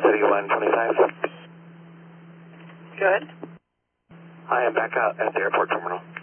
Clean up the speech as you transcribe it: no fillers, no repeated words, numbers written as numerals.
3125. Go ahead. I am back out at the airport terminal.